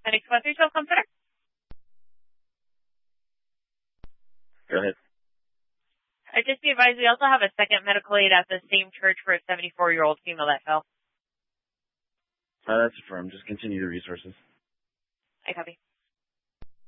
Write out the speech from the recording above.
Next question, shall come through. Go ahead. Just be advised, we also have a second medical aid at the same church for a 74-year-old female that fell. That's affirmed. Just continue the resources. I copy.